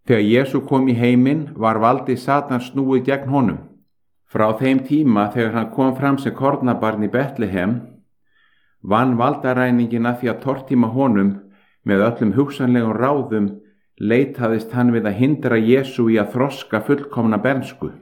Þegar Jesú kom í heiminn var valdi Satans snúið gegn honum. Frá þeim tíma þegar hann kom fram sem kornabarn í Betlehem vann valdaræningin að því að tortíma honum með öllum hugsanlegum ráðum leitaðist hann við að hindra Jesú í að þroska fullkomna bernsku.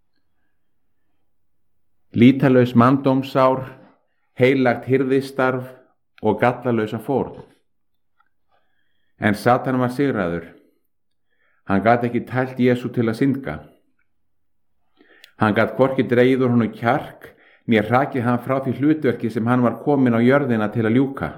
Lítalaus manndómsár, heilagt hirðistarf og gallalausa fórn. En Satan var sigraður. Hann gat ekki tælt Jesú til að syndga. Hann gat hvorki dregið úr honum kjark né hrakið hann frá því hlutverki sem hann var kominn á jörðina til að ljúka.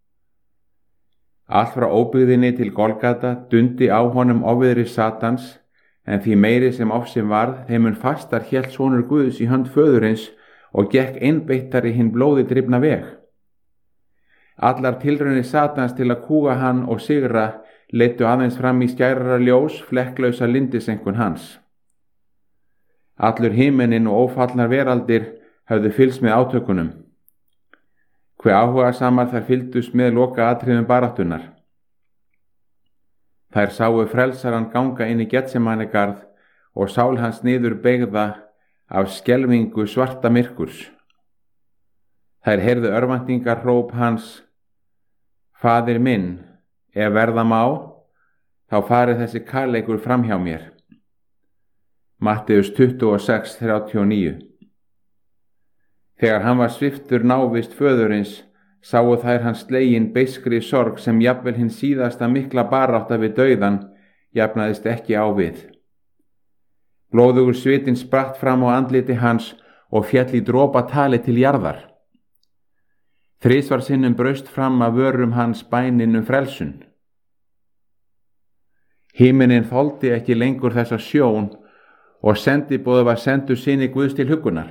Allt frá óbyggðinni til Golgata dundi á honum ofviðri Satans, en því meiri sem ofsinn varð, þeim mun fastar hélt sonur Guðs í hönd föðurins og gekk einbeittari hinn blóði drifna veg. Allar tilraunir Satans til að kúga hann og sigra leiddu aðeins fram í skærara ljós flekklausa lindisenkun hans. Allur himinin og ófallnar veraldir höfðu fylgst með átökunum. Hve áhugasamar þær fylgdust með loka atriðum baráttunnar. Þær sáu frelsaran ganga inn í Getsemanigarð og sál hans niður beygða af skelfingu svarta myrkurs. Þær heyrðu örvæntingarhróp hans: Faðir minn, ef verða má, þá farið þessi kærleikur framhjá mér. Matteus 26:39. Þegar hann var sviptur návist föðurins, sáu þær hans slegin beiskri sorg sem jafnvel hinn síðasta mikla barátta við dauðan jafnaðist ekki á við. Blóðugur svitinn spratt fram á andliti hans og féll í dropatali til jarðar. Þrisvar sinnum braust fram af vörum hans bænin frelsun. Himinin þoldi ekki lengur þessa sjón og sendiboði var sendur syni Guðs til huggunar.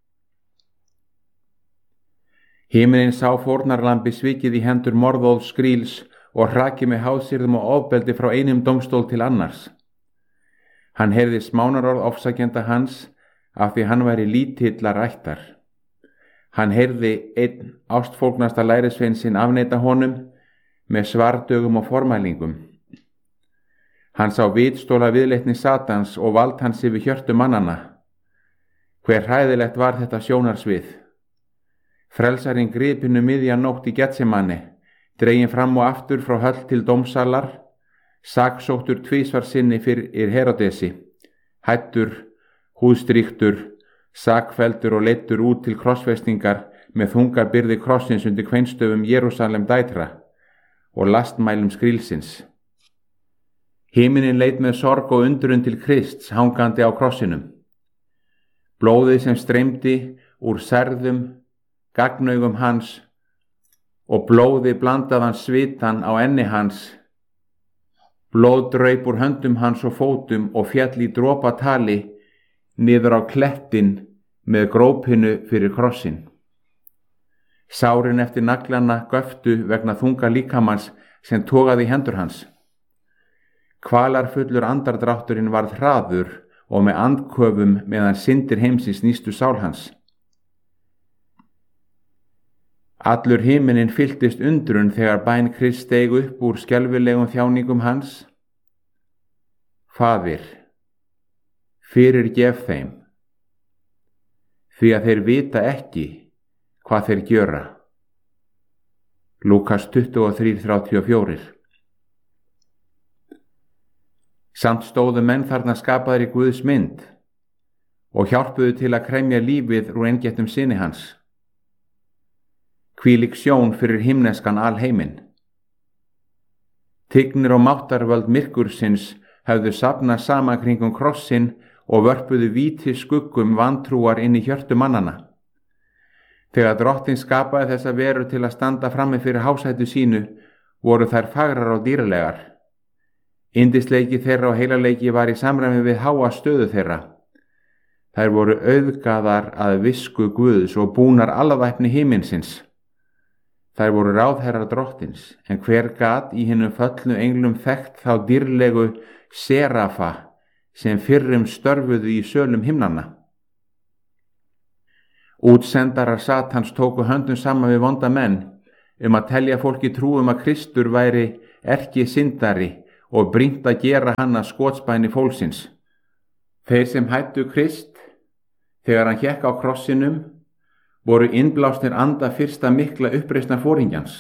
Himinin sá fórnarlambi svikið í hendur morðóðs skríls og hrakið með hásýrðum og ofbeldi frá einum dómstól til annars. Hann heyrði smánarorð ofsækjenda hans af því hann væri lítillar ættar. Hann heyrði einn ástfólgnasta lærisvein sinn afneita honum með svardögum og formælingum. Hann sá vitstóla viðleitni Satans og vald hans yfir hjörtu mannanna. Hver hræðilegt var þetta sjónarsvið. Frelsarinn gripinu miðja nótt í Getsemani, dreginn fram og aftur frá höll til dómsalar, saksóttur tvisvar sinni fyrir Herodesi, hættur, húðstrýktur, sakfelldur og leiddur út til krossfestingar með þunga byrði krossins undir kveinstöfum Jerúsalem dætra og lastmælum skrílsins. Himinin leit með sorg og undrun til Krists hangandi á krossinum. Blóðið sem streymdi úr særðum, gagnaugum hans og blóði blandaðan svitan á enni hans. Blóð draup úr höndum hans og fótum og féll í dropatali niður á klettin með grópinu fyrir krossin. Sárin eftir naglana göftu vegna þunga líkamans sem togaði í hendur hans. Kvalarfullur andardrátturinn varð hraður og með andköfum meðan syndir heimsins nístu sál hans. Allur himinin fylltist undrun þegar bæn Krists steig upp úr skelfilegum þjáningum hans. Faðir, fyrirgef þeim, því að þeir vita ekki hvað þeir gjöra. Lúkas 23:34. Samt stóðu menn þarna skapaðir í Guðs mynd og hjálpuðu til að kremja lífið úr eingettum syni hans. Hvílík sjón fyrir himneskan alheiminn. Tignir og máttarvöld myrkursins höfðu safnað saman kringum krossin og vörpuðu víti skuggum vantrúar inn í hjörtu mannana. Þegar drottinn skapaði þessa veru til að standa frammi fyrir hásættu sínu, voru þær fagrar og dýrlegar. Yndisleiki þeirra og heilaleiki var í samræmi við háa stöðu þeirra. Þær voru auðgaðar að visku Guðs og búnar alvæpni himinsins. Þær voru ráðherrar drottins, en hver gat í hinum föllnu englum þekkt þá dýrlegu serafa sem fyrrum störfuðu í sölum himnanna. Útsendarar Satans tóku höndum saman við vonda menn að telja fólki trú að Kristur væri erki syndari og brýnt að gera hann að skotspæni fólksins. Þeir sem hættu Krist, þegar hann hékk á krossinum, voru innblásnir anda fyrsta mikla uppreisnar foringjans.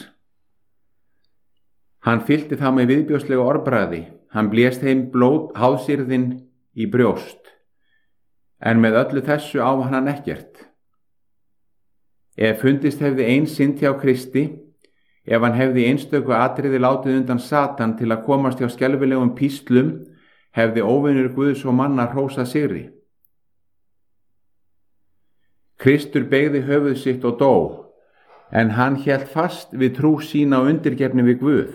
Hann fyllti þá með viðbjóðslegu orðbragði, hann blést heim háðsýrðin í brjóst, en með öllu þessu á hann ekkert. Ef fundist hefði ein synd hjá Kristi, ef hann hefði einstöku atriði látið undan Satan til að komast hjá skelfilegum píslum, hefði óvinur Guðs og manna hrósað sigri. Kristur beygði höfuð sitt og dó, en hann hélt fast við trú sína og undirgefni við Guð.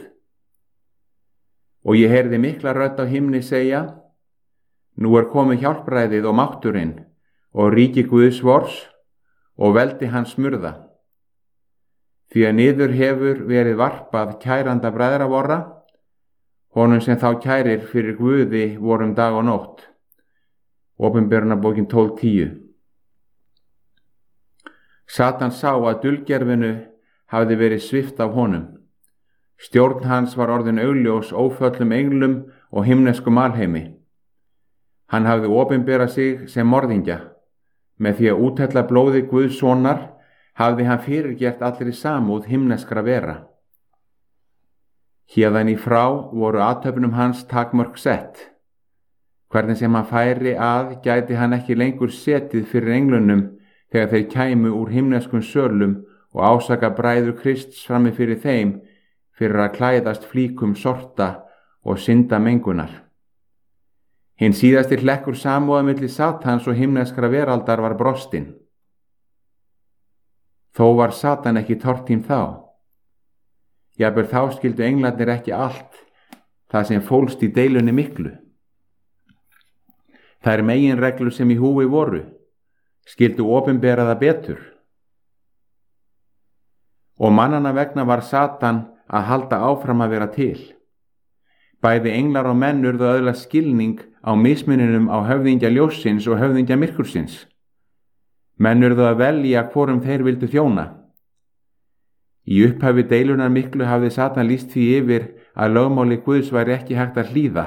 Og ég heyrði mikla rödd á himni segja: Nú komið hjálpræðið og mátturinn og ríki Guðs vors og veldi hans smurða. Því að niður hefur verið varpað kæranda bræðra vorra, honum sem þá kærir fyrir Guði vorum dag og nótt. Opinberunarbókin 12:10. Satan sá að dulgerfinu hafði verið svipt af honum. Stjórn hans var orðin augljós óföllum englum og himneskum alheimi. Hann hafði opinberað sig sem morðingja. Með því að úthella blóði Guðs sonar hafði hann fyrirgert allri samúð himneskra vera. Héðan í frá voru athöfnum hans takmörk sett. Hvernig sem hann færi að gæti hann ekki lengur setið fyrir englunum þegar þeir kæmu úr himneskum sölum og ásaka bræður Krists frammi fyrir þeim fyrir að klæðast flíkum sorta og synda mengunar. Hinn síðasti hlekkur samúðar milli Satans og himneskra veraldar var brostinn. Þó var Satan ekki tortím þá. Jafnvel þá skildu englarnir ekki allt það sem fólst í deilunni miklu. Þær meginreglur sem í húfi voru skildu opinbera það betur. Og mannanna vegna var Satan að halda áfram að vera til. Bæði englar og menn urðu að öðlast skilning á mismuninum á höfðingja ljóssins og höfðingja myrkursins. Menn urðu að velja hvorum þeir vildu þjóna. Í upphafi deilunar miklu hafði Satan lýst því yfir að lögmáli Guðs væri ekki hægt að hlýða.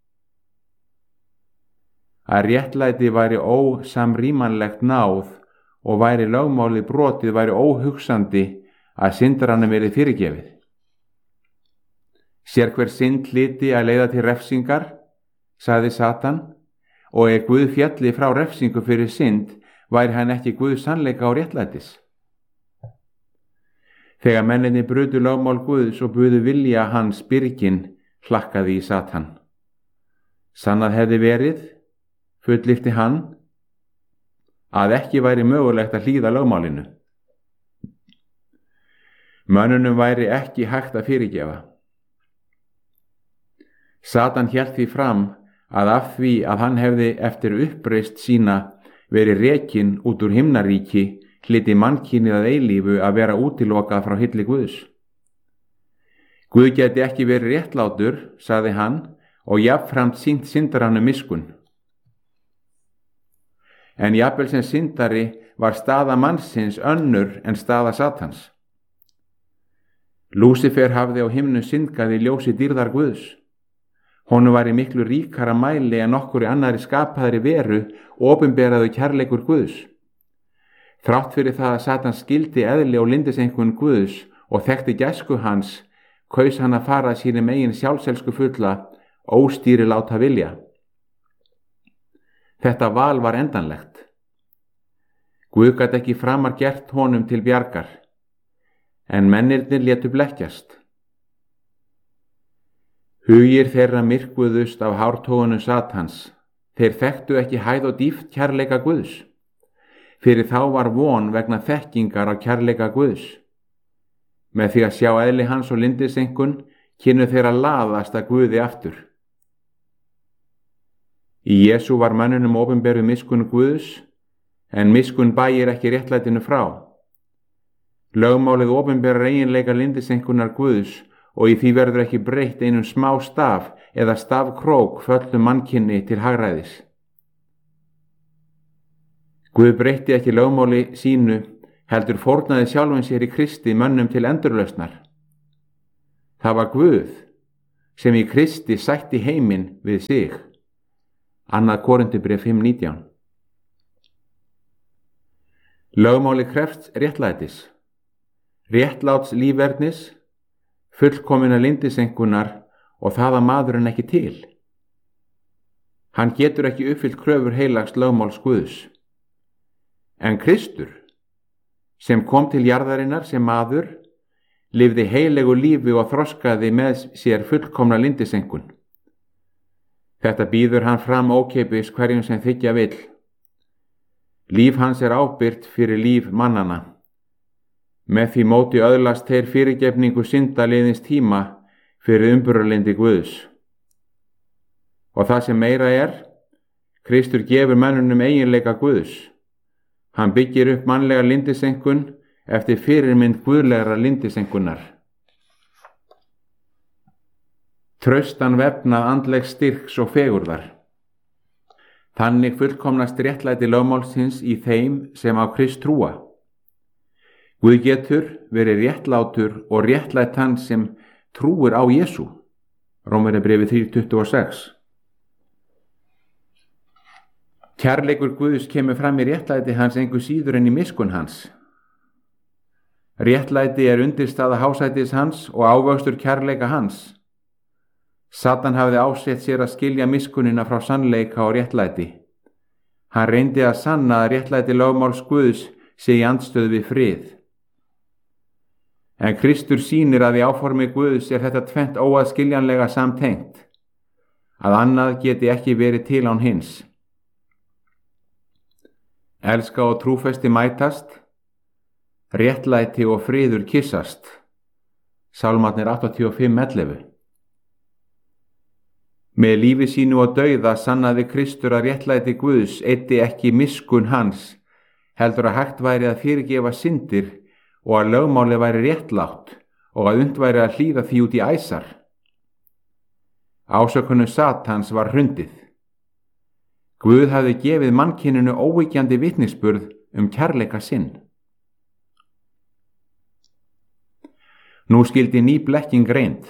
Að réttlæti væri ósamrýmanlegt náð og væri lögmáli brotið væri óhugsandi að syndaranum verið fyrirgefið. Sér hver synd hlyti að leiða til refsingar, sagði Satan, og ef Guð fjalli frá refsingu fyrir synd, væri hann ekki Guð sannleika og réttlætis. Þegar menninni brutu lögmál Guðs og buðu vilja hans byrgin, hlakkaði í Satan. Sannað hefði verið, fullyrti hann, að ekki væri mögulegt að hlýða lögmálinu. Mönnunum væri ekki hægt að fyrirgefa. Satan hélt því fram að af því að hann hefði eftir uppreist sína verið rekinn út úr himnaríki, hlyti mannkynið að eilífu að vera útilokað frá hylli Guðs. Guð geti ekki verið réttlátur, sagði hann, og jafnframt sýnt syndaranum miskunn. En jafnvel sem syndari var staða mannsins önnur en staða Satans. Lúsifer hafði á himnu syndgað í ljósi dýrðar Guðs. Honum var í miklu ríkara mæli en okkur í annari skapaðri veru opinberaðu kærleikur Guðs. Þrátt fyrir það að Satan skildi eðli og lyndiseinkunn Guðs og þekkti gæsku hans, kaus hann að fara sínum eigin sjálfselsku fulla, óstýriláta vilja. Þetta val var endanlegt. Guð gat ekki framar gert honum til bjargar, en mennirnir létu blekkjast. Hugir þeirra myrkvuðust af hártogunum Satans. Þeir þekktu ekki hæð og dýpt kærleika Guðs. Fyrir þá var von vegna þekkingar á kærleika Guðs. Með því að sjá eðli hans og lyndiseinkunn kynnu þeirra laðast að Guði aftur. Í Jesú var mönnunum opinberuð miskunn Guðs, en miskunn bægir ekki réttlætinu frá. Lögmálið opinberar eiginleika lyndiseinkunnar Guðs og í því verður ekki breytt einum smá staf eða stafkrók föllum mannkynni til hagræðis. Guð breytti ekki lögmáli sínu, heldur fórnaði sjálfum sér í Kristi mönnum til endurlausnar. Það var Guð sem í Kristi sætti heiminn við sig. 2. Korinthubréf 5:19. Lögmáli krefst réttlætis, réttláts lífverðnis, fullkominna lindisengunar og það að maðurinn ekki til. Hann getur ekki uppfyllt kröfur heilags lögmáls Guðs. En Kristur, sem kom til jarðarinnar sem maður, lifði heilegu lífi og þroskaði með sér fullkomna lindisengun. Þetta býður hann fram ókeypis hverjum sem þiggja vill. Líf hans er ábyrgt fyrir líf mannana. Með því móti öðlast þeir fyrirgefningu synda liðins tíma fyrir umburðarlyndi Guðs. Og það sem meira er, Kristur gefur mönnunum eiginleika Guðs. Hann byggir upp mannlega lindisenkun eftir fyrirmynd guðlegra lindisenkunar. Traustan vefnað andlegs styrks og fegurðar. Þannig fullkomnast réttlæti lögmálsins í þeim sem á Krist trúa. Guð getur verið réttlátur og réttlætt hann sem trúir á Jesú. Rómverjabréfið 3:26. Kærleikur Guðs kemur fram í réttlæti hans engu síður en í miskunn hans. Réttlæti er undirstaða hásætis hans og ávöxtur kærleika hans. Satan hafði ásett sér að skilja miskunnina frá sannleika og réttlæti. Hann reyndi að sanna að réttlæti lögmáls Guðs sé í andstöðu við frið. En Kristur sýnir að í áformi Guðs er þetta tvennt óaðskiljanlega samtengt, að annað geti ekki verið til án hins. Elska og trúfesti mætast, réttlæti og friður kyssast. Sálmarnir 85:11. Með lífi sínu og dauða sannaði Kristur að réttlæti Guðs eyddi ekki miskunn hans, heldur að hægt væri að fyrirgefa syndir og að lögmáli væri réttlátt og að unnt væri að hlýða því út í æsar. Ásökunum Satans var hrundið. Guð hafði gefið mannkyninu óyggjandi vitnisburð kærleika sinn. Nú skyldi ný blekking reynd.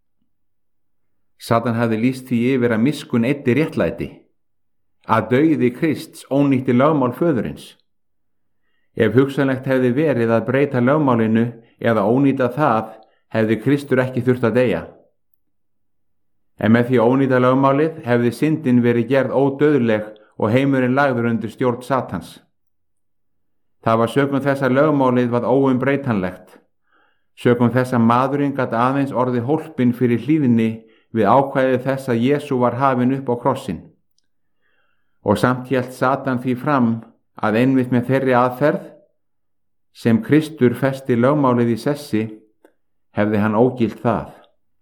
Satan hafði lýst því yfir að miskunn eyddi réttlæti, að dauði Krists ónýtti lögmál föðurins. Ef hugsanlegt hefði verið að breyta lögmálinu eða ónýta það, hefði Kristur ekki þurft að deyja. En með því að ónýta lögmálið hefði syndin verið gerð ódauðleg og heimurinn lagður undir stjórn Satans. Það var sökum þess að lögmálið var óumbreytanlegt, sökum þess að maðurinn gat aðeins orðið hólpinn fyrir hlýðni við ákvæðið þess að Jesú var hafinn upp á krossin. Og samt hélt Satan því fram að einmitt með þeirri aðferð, sem Kristur festi lögmálið í sessi, hefði hann ógilt það.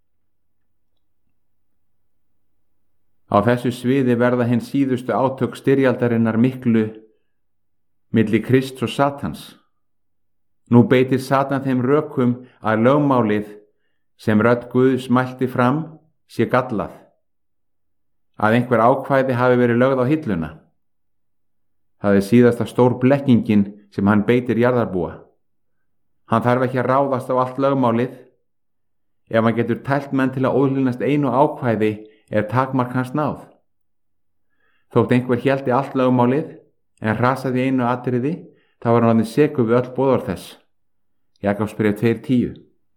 Á þessu sviði verða hinn síðustu átök styrjaldarinnar miklu milli Krists og Satans. Nú beitir Satan þeim rökum að lögmálið sem rödd Guðs mælti fram sé gallað, að einhver ákvæði hafi verið lögð á hilluna. Það er síðasta stór blekkingin sem hann beitir jarðarbúa. Hann þarf ekki að ráðast á allt lögmálið. Ef hann getur tælt menn til að óhlýðnast einu ákvæði er takmark hans náð. Þótt einhver héldi allt lögmálið en hrasaði einu atriði, þá var hann orðinn sekur við öll boðorð þess. Jakobsbréf 2:10.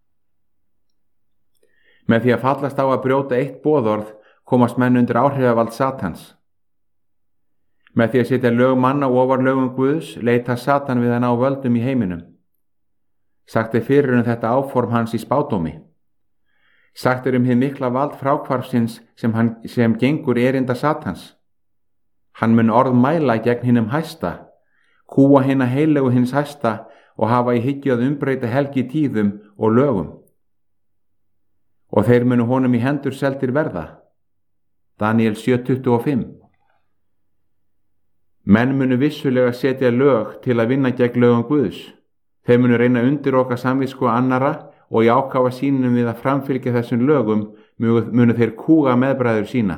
Með því að fallast á að brjóta eitt boðorð komast menn undir áhrifavald Satans. Með því að setja lög manna ofar lögum Guðs leita Satan við að ná völdum í heiminum. Sagt er fyrir þetta áform hans í spádómi. Sagt er hið mikla vald fráhvarfsins sem gengur erinda Satans. Hann mun orð mæla gegn hinum hæsta, kúa hina heilegu hins hæsta og hafa í hyggju að umbreyta helgi tíðum og lögum. Og þeir munu honum í hendur seldir verða. Daniel 7:25. Menn munu vissulega setja lög til að vinna gegn lögum Guðs. Þeir munu reyna að undiroka samvisku annarra og í ákafa sínum við að framfylgja þessum lögum munu þeir kúga meðbræður sína.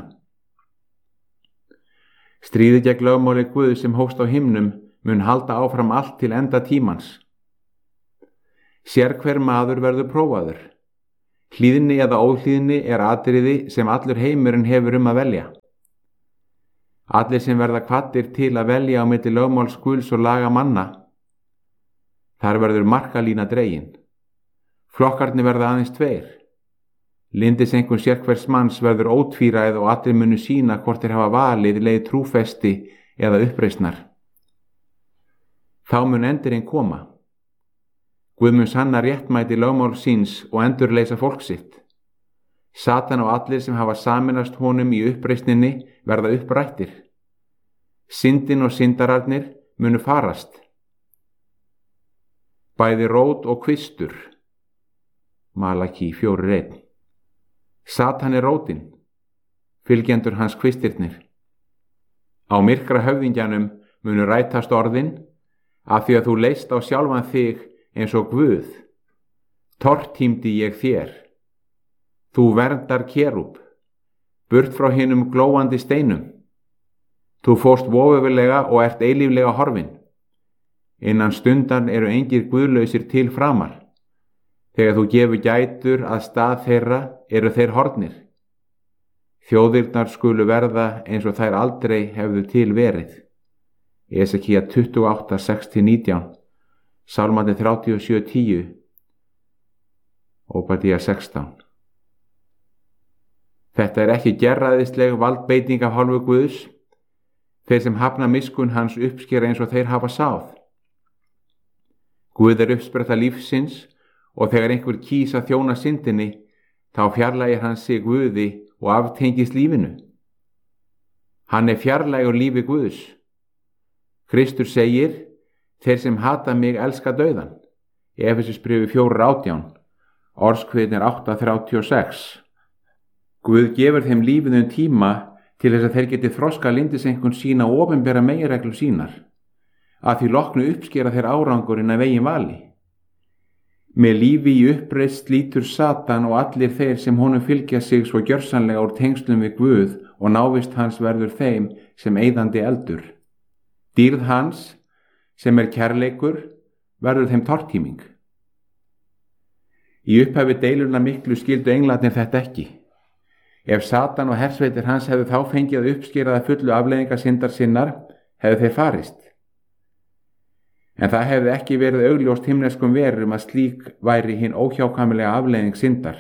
Stríðið gegn lögmáli Guðs sem hófst á himnum mun halda áfram allt til enda tímans. Sérhver maður verður prófaður. Hlýðni eða óhlýðni er atriði sem allur heimurinn hefur að velja. Allir sem verða hvattir til að velja á milli lögmáls Guðs og laga manna, þar verður markalína dregin. Flokkarnir verða aðeins tveir. Lyndiseinkunn sérhvers manns verður ótvíræð og allir munu sýna hvort þeir hafa valið leið trúfesti eða uppreisnar. Þá mun endurinn koma. Guð mun sanna réttmæti lögmál síns og endurleysa fólk sitt. Satan og allir sem hafa sameinast honum í uppreisninni verða upprættir. Syndin og syndararnir munu farast. Bæði rót og kvistur. Malaki 4:1. Satan er rótin, fylgjendur hans kvistirnir. Á myrkra höfðingjanum munu rætast orðin, af því að þú leist á sjálfan þig eins og Guð. Tortímdi ég þér. Þú verndar kerúb, burt frá hinum glóandi steinum. Þú fórst vovefulega og ert eilíflega horfin. Innan stundan eru engir guðlausir til framar. Þegar þú gefur gætur að stað þeirra eru þeir horfnir. Þjóðirnar skulu verða eins og þær aldrei hefðu til verið. Esekía 28:6-19, Sálmarnir 37:10, Óbadía 16. Þetta er ekki gerræðisleg valdbeiting af hálfu Guðs. Þeir sem hafna miskunn hans uppskera eins og þeir hafa sáð. Guð er uppspretta lífsins og þegar einhver kýs að þjóna syndinni, þá fjarlægir hann sig Guði og aftengist lífinu. Hann er fjarlægur lífi Guðs. Kristur segir, þeir sem hata mig elska dauðan. Efesíusbréfið 4:18, Orðskviðnir 8:36. Guð gefur þeim lífið tíma til þess að þeir geti þroska lyndiseinkunn sína og opinbera meginreglur sínar. Að því loknu uppskera þeir árangurinn af eigin vali. Með lífi í uppreist slítur Satan og allir þeir sem honum fylgja sig svo gjörsamlega úr tengslum við Guð og návist hans verður þeim sem eyðandi eldur. Dýrð hans, sem er kærleikur, verður þeim tortíming. Í upphafi deilurna miklu skildu englarnir þetta ekki. Ef Satan og hersveitir hans hefðu þá fengið að uppskera það fullu afleiðingar syndar sinnar, hefðu þeir farist. En það hefði ekki verið augljóst himneskum verum að slík væri hinn óhjákvæmilega afleiðing syndar.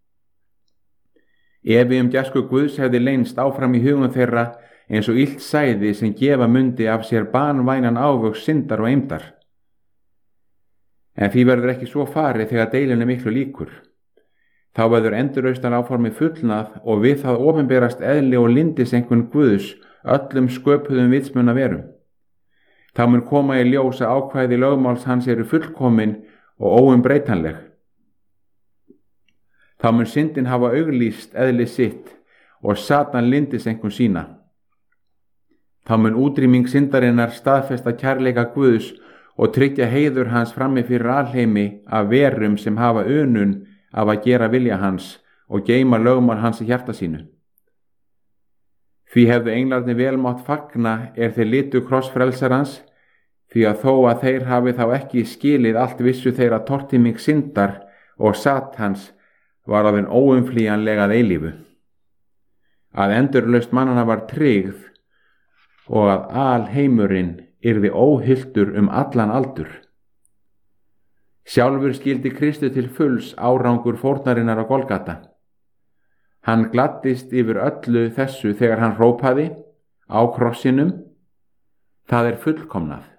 Efi gæsku Guðs hefði leynst áfram í hugum þeirra eins og illt sæði sem gefa mundi af sér banvænan ávöxt syndar og eymdar. En því verður ekki svo farið þegar deilinu miklu líkur. Þá verður endurraustan áformi fullnað og við það opinberast eðli og lyndiseinkunn Guðs öllum sköpuðum vitsmunna verum. Þá mun koma í ljós að ákvæði lögmáls hans eru fullkomin og óumbreytanleg. Þá mun syndin hafa auglýst eðli sitt og Satan lyndiseinkunn sína. Þá mun útrýming syndarinnar staðfesta kærleika Guðs og tryggja heiður hans frammi fyrir alheimi af verum sem hafa unun af að gera vilja hans og geyma lögmál hans í hjarta sínu. Því hefðu englarnir vel mátt fagna þeir litu kross frelsarans, því að þó að þeir hafi þá ekki skilið allt vissu þeirra tortíming syndar og Satans var á þenn óumflýjanlega að eilífu. Að endurlaust mannana var tryggð og að alheimurinn yrði óhyltur allan aldur. Sjálfur skildi Kristur til fulls árangur fórnarinnar á Golgata. Hann gladdist yfir öllu þessu þegar hann hrópaði á krossinum: Það er fullkomnað.